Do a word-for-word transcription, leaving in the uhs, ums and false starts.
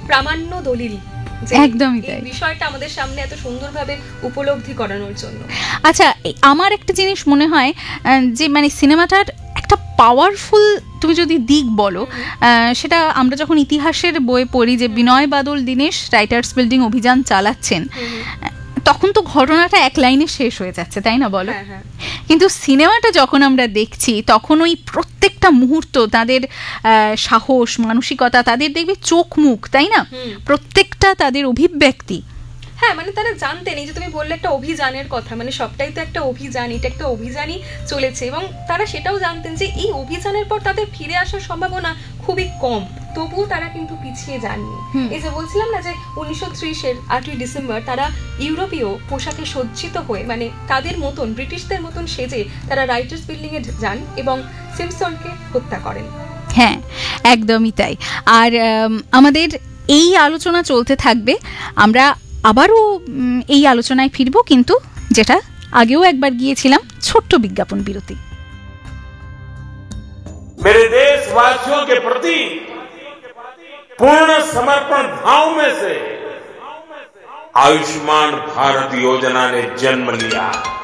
প্রামাণ্য দলিল একদমই তাই, বিষয়টা আমাদের সামনে এত সুন্দরভাবে উপলব্ধি করানোর জন্য। আচ্ছা, আমার একটা জিনিস মনে হয় যে মানে সিনেমাটার একটা পাওয়ারফুল তুমি যদি দিক বলো, সেটা আমরা যখন ইতিহাসের বই পড়ি যে বিনয় বাদল দীনেশ রাইটার্স বিল্ডিং অভিযান চালাচ্ছেন, তখন তো ঘটনাটা এক লাইনে শেষ হয়ে যাচ্ছে, তাই না বলো? কিন্তু সিনেমাটা যখন আমরা দেখছি তখন ওই প্রত্যেকটা মুহূর্ত তাদের সাহস, মানসিকতা, তাদের দেখবে চোখ মুখ, তাই না, প্রত্যেকটা তাদের অভিব্যক্তি। হ্যাঁ, মানে তারা জানতেন, এই যে তুমি বললে একটা অভিযানের কথা, মানে সবটাই তো একটা অভিযান, এটা একটা অভিযানই চলেছে, এবং তারা সেটাও জানতেন যে এই অভিযানের পর তাদের ফিরে আসার সম্ভাবনা খুবই কম, তবুও তারা কিন্তু পিছিয়ে যাননি। এই যে বলছিলাম না যে উনিশশো ত্রিশের আটই ডিসেম্বর তারা ইউরোপীয় পোশাকে সজ্জিত হয়ে, মানে তাদের মতন, ব্রিটিশদের মতন সেজে তারা রাইটার্স বিল্ডিং এ যান এবং সিম্পসনকে হত্যা করেন। হ্যাঁ, একদমই তাই। আর আমাদের এই আলোচনা চলতে থাকবে, আমরা আবারও এই আলোচনায় ফিরবো, কিন্তু যেটা আগেও একবার গিয়েছিলাম, ছোট্ট বিজ্ঞাপন বিরতি। मेरे देशवासियों के प्रति पूर्ण समर्पण भाव में से आयुष्मान भारत योजना ने जन्म लिया।